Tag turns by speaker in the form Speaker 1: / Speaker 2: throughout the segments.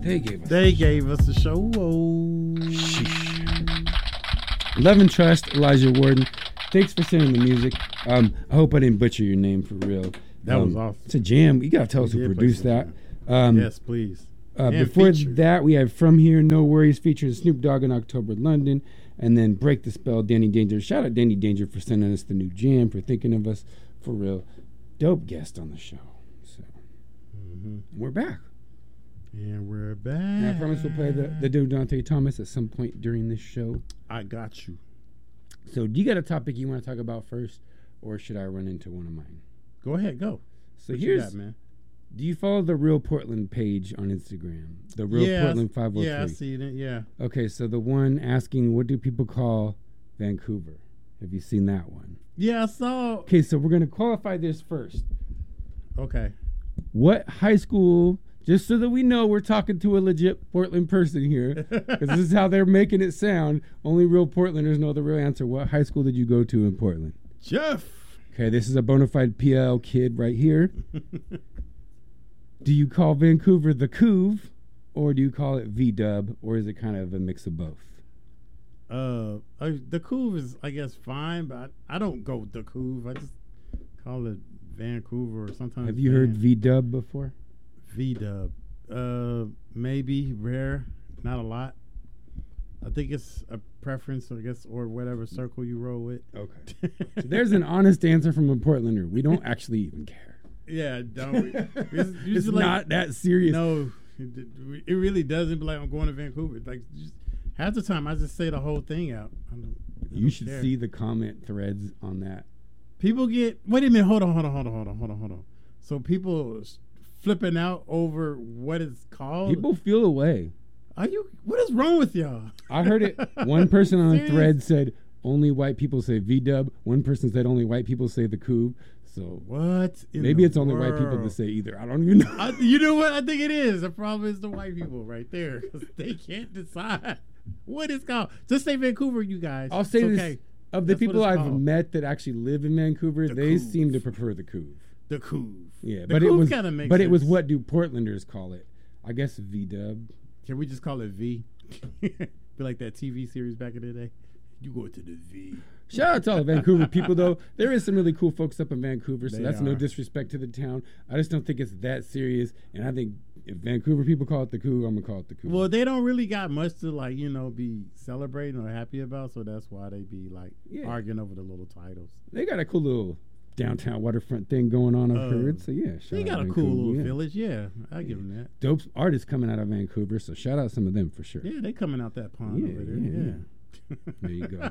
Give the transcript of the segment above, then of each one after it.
Speaker 1: They gave us.
Speaker 2: They gave us a show. Whoa.
Speaker 1: Love and Trust, Elijah Warden. Thanks for sending the music. I hope I didn't butcher your name for real.
Speaker 2: That was awesome.
Speaker 1: It's a jam. You gotta tell us who produced that.
Speaker 2: Yes, please.
Speaker 1: Before that, we have From Here, No Worries, featuring Snoop Dogg in October, London. And then Break the Spell, Danny Danger. Shout out Danny Danger for sending us the new jam, for thinking of us, for real. Dope guest on the show. So we're back.
Speaker 2: And we're back.
Speaker 1: And I promise we'll play the dude Dante Thomas at some point during this show.
Speaker 2: I got you.
Speaker 1: So do you got a topic you want to talk about first, or should I run into one of mine?
Speaker 2: Go ahead, go.
Speaker 1: So
Speaker 2: what
Speaker 1: here's,
Speaker 2: you got, man?
Speaker 1: Do you follow the Real Portland page on Instagram? The Real Portland 503.
Speaker 2: Yeah, I see it. Yeah.
Speaker 1: Okay, so the one asking, what do people call Vancouver? Have you seen that one?
Speaker 2: Yeah, I saw.
Speaker 1: Okay, so we're going to qualify this first.
Speaker 2: Okay.
Speaker 1: What high school, just so that we know we're talking to a legit Portland person here, because this is how they're making it sound. Only real Portlanders know the real answer. What high school did you go to in Portland?
Speaker 2: Jeff.
Speaker 1: Okay, this is a bona fide PL kid right here. Do you call Vancouver the Couve, or do you call it V-Dub, or is it kind of a mix of both?
Speaker 2: The Couve is, I guess, fine, but I don't go with the Couve. I just call it Vancouver or sometimes.
Speaker 1: Have you heard V-Dub before?
Speaker 2: V-Dub. Maybe, rare, not a lot. I think it's a preference, I guess, or whatever circle you roll with.
Speaker 1: Okay. So there's an honest answer from a Portlander. We don't actually even care.
Speaker 2: Yeah, don't.
Speaker 1: It's like, not that serious.
Speaker 2: No, it really doesn't. Be like, I'm going to Vancouver. Like, just, half the time, I just say the whole thing out.
Speaker 1: You should see the comment threads on that.
Speaker 2: People get. Wait a minute. Hold on. So people flipping out over what it's called.
Speaker 1: People feel away.
Speaker 2: Are you? What is wrong with y'all?
Speaker 1: I heard it. One person on the thread said only white people say V-Dub. One person said only white people say the Couve. So
Speaker 2: what?
Speaker 1: Maybe it's only white people that say either. I don't even know.
Speaker 2: You know what? I think it is. The problem is the white people right there, because they can't decide what it's called. Just say Vancouver, you guys.
Speaker 1: I'll say this. Okay. Of the people I've met that actually live in Vancouver, they Couve. Seem to prefer the Couve.
Speaker 2: The Couve.
Speaker 1: Yeah,
Speaker 2: the
Speaker 1: but
Speaker 2: Couve
Speaker 1: it was.
Speaker 2: Kinda makes
Speaker 1: but
Speaker 2: sense.
Speaker 1: It was what do Portlanders call it? I guess V-Dub.
Speaker 2: Can we just call it V? Be like that TV series back in the day. You go to the V.
Speaker 1: Shout out to all the Vancouver people, though. There is some really cool folks up in Vancouver, so that's no disrespect to the town. I just don't think it's that serious, and I think if Vancouver people call it the Couve, I'm going to call it the Couve.
Speaker 2: Well, they don't really got much to, like, be celebrating or happy about, so that's why they be, like, arguing over the little titles.
Speaker 1: They got a cool little downtown waterfront thing going on, I've heard, so yeah.
Speaker 2: They got a cool little village, I give them that.
Speaker 1: Dope artists coming out of Vancouver, so shout out some of them for sure.
Speaker 2: Yeah, they coming out that pond over there, yeah.
Speaker 1: There you go.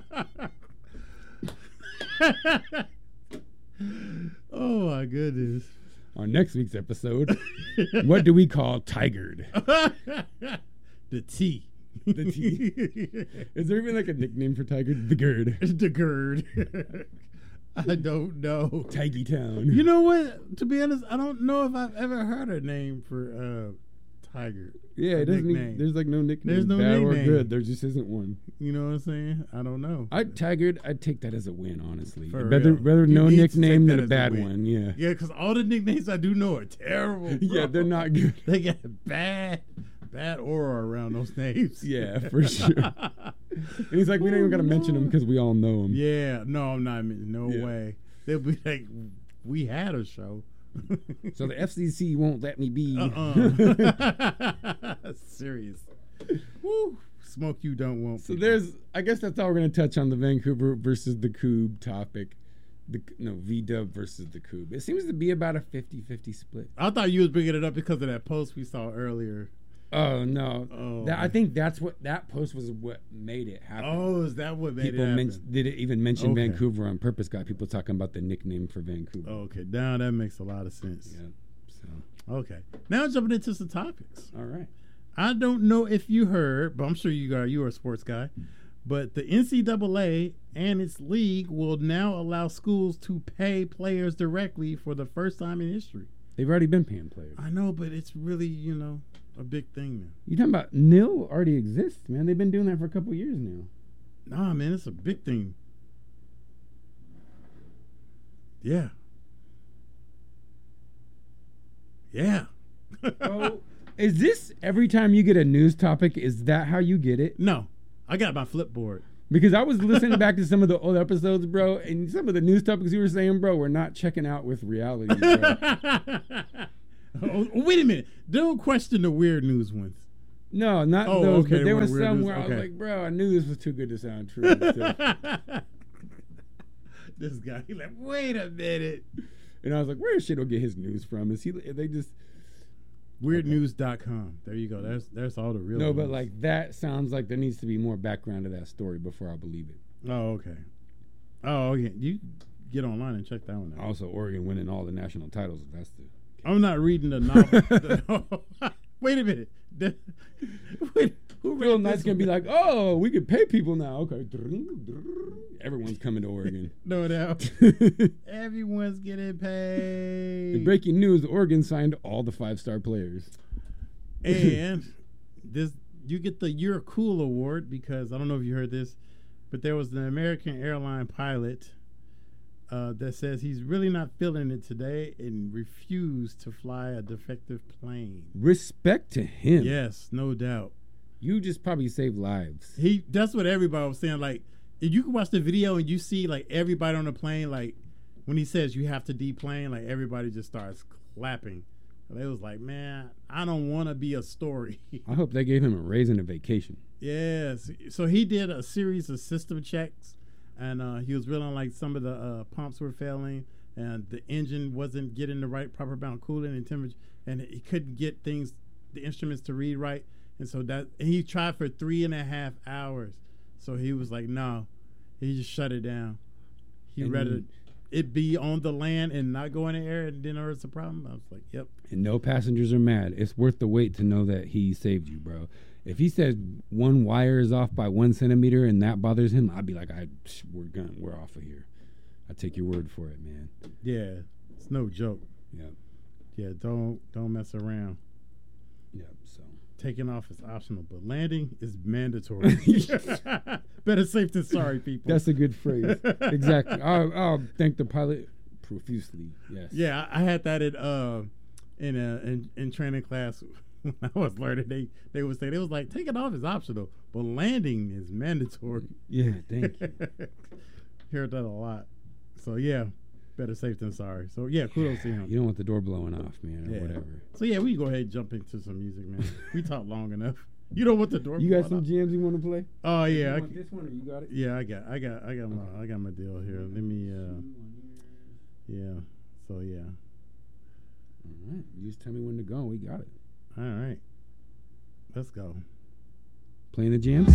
Speaker 2: Oh my goodness.
Speaker 1: On next week's episode, what do we call Tigered?
Speaker 2: The T.
Speaker 1: The T. Is there even like a nickname for Tigered? The Gerd.
Speaker 2: The Gerd. I don't know.
Speaker 1: Tiggy Town.
Speaker 2: You know what? To be honest, I don't know if I've ever heard a name for Tiger.
Speaker 1: Yeah, it doesn't even, there's like no nickname. There's no bad nickname. Or good. There just isn't one.
Speaker 2: You know what I'm saying? I don't know.
Speaker 1: I'd take that as a win, honestly. Rather no nickname than a bad one. Yeah.
Speaker 2: Yeah, because all the nicknames I do know are terrible. Bro.
Speaker 1: Yeah, they're not good.
Speaker 2: They got bad aura around those names.
Speaker 1: Yeah, for sure. And he's like, we don't even got to mention them because we all know them.
Speaker 2: Yeah, no, I'm not. No way. They'll be like, we had a show.
Speaker 1: So the FCC won't let me be.
Speaker 2: Serious. Woo. Smoke you don't want.
Speaker 1: So I guess that's all we're going to touch on the Vancouver versus the Couve topic. V-Dub versus the Couve. It seems to be about a 50-50 split.
Speaker 2: I thought you was bringing it up because of that post we saw earlier.
Speaker 1: Oh, no. Oh. I think that's what that post was what made it happen.
Speaker 2: Oh, is that what made it happen?
Speaker 1: Did it even mention Vancouver on purpose? Got people talking about the nickname for Vancouver.
Speaker 2: Okay, now that makes a lot of sense.
Speaker 1: Yeah. So.
Speaker 2: Okay. Now jumping into some topics.
Speaker 1: All right.
Speaker 2: I don't know if you heard, but I'm sure you're a sports guy, but the NCAA and its league will now allow schools to pay players directly for the first time in history.
Speaker 1: They've already been paying players.
Speaker 2: I know, but it's really, a big thing now.
Speaker 1: You talking about NIL already exists, man. They've been doing that for a couple of years now.
Speaker 2: Nah, man, it's a big thing. Yeah. Yeah.
Speaker 1: Is this every time you get a news topic? Is that how you get it?
Speaker 2: No, I got my Flipboard.
Speaker 1: Because I was listening back to some of the old episodes, bro, and some of the news topics you were saying, bro, we're not checking out with reality, bro.
Speaker 2: Oh, wait a minute. Don't question the weird news ones.
Speaker 1: No, not
Speaker 2: Oh,
Speaker 1: those,
Speaker 2: okay,
Speaker 1: but there
Speaker 2: one
Speaker 1: was
Speaker 2: of the weird
Speaker 1: some
Speaker 2: news,
Speaker 1: where I
Speaker 2: okay.
Speaker 1: was like, bro, I knew this was too good to sound true. So-
Speaker 2: This guy, he like, wait a minute.
Speaker 1: and I was like, where does Shit'll get his news from? Is he? They just
Speaker 2: Weirdnews.com. There you go. There's all the real
Speaker 1: no,
Speaker 2: news.
Speaker 1: but like that sounds like there needs to be more background to that story before I believe it.
Speaker 2: Oh, okay. Oh, okay. You get online and check that one out.
Speaker 1: Also, Oregon winning all the national titles. That's the.
Speaker 2: I'm not reading the novel. Wait a minute. Wait, who
Speaker 1: Phil
Speaker 2: read
Speaker 1: Knight's
Speaker 2: this
Speaker 1: gonna be
Speaker 2: one?
Speaker 1: like, oh, we could pay people now. Okay, everyone's coming to Oregon.
Speaker 2: No doubt. Everyone's getting paid.
Speaker 1: The breaking news: Oregon signed all the 5-star players.
Speaker 2: And this, you get the You're Cool award because I don't know if you heard this, but there was an American airline pilot that says he's really not feeling it today and refused to fly a defective plane.
Speaker 1: Respect to him.
Speaker 2: Yes, no doubt.
Speaker 1: You just probably saved lives.
Speaker 2: That's what everybody was saying. Like, if you can watch the video and you see like everybody on the plane, like when he says you have to deplane, like everybody just starts clapping. They was like, man, I don't want to be a story.
Speaker 1: I hope they gave him a raise and a vacation.
Speaker 2: Yes. So he did a series of system checks, and he was realizing like some of the pumps were failing, and the engine wasn't getting the right proper amount of coolant and temperature, and he couldn't get the instruments to read right. And so and he tried for 3.5 hours. So he was like, no, he just shut it down. He'd rather it be on the land and not go in the air, and then there was a problem. I was like, yep.
Speaker 1: And no passengers are mad. It's worth the wait to know that he saved you, bro. If he said one wire is off by 1 centimeter and that bothers him, I'd be like, we're off of here. I take your word for it, man.
Speaker 2: Yeah, it's no joke.
Speaker 1: Yeah.
Speaker 2: Yeah, don't mess around.
Speaker 1: Yeah. So
Speaker 2: Taking off is optional, but landing is mandatory. Better safe than sorry, people.
Speaker 1: that's a good phrase. Exactly. I'll thank the pilot profusely. Yes.
Speaker 2: Yeah, I had that in training class when I was learning. They would say, they was like, taking off is optional, but landing is mandatory.
Speaker 1: Yeah. Thank you.
Speaker 2: Heard that a lot. So yeah, better safe than sorry. So yeah, kudos to him.
Speaker 1: You don't want the door blowing off, man, or
Speaker 2: Yeah.
Speaker 1: whatever.
Speaker 2: So yeah, we can go ahead and jump into some music, man. We talked long enough. You don't want the door.
Speaker 1: You got
Speaker 2: blowing
Speaker 1: some jams you want to play?
Speaker 2: off. Oh yeah,
Speaker 1: You want this one or you got it?
Speaker 2: yeah. I got my deal here. Let me. Yeah. So yeah.
Speaker 1: All right. You just tell me when to go. We got it.
Speaker 2: All right. Let's go.
Speaker 1: Playing the jams?